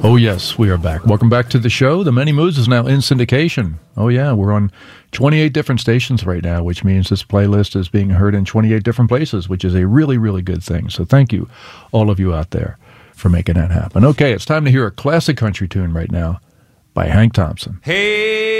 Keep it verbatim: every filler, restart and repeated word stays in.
Oh, yes, we are back. Welcome back to the show. The Many Moods is now in syndication. Oh, yeah, we're on twenty-eight different stations right now, which means this playlist is being heard in twenty-eight different places, which is a really, really good thing. So thank you, all of you out there, for making that happen. Okay, it's time to hear a classic country tune right now by Hank Thompson. Hey!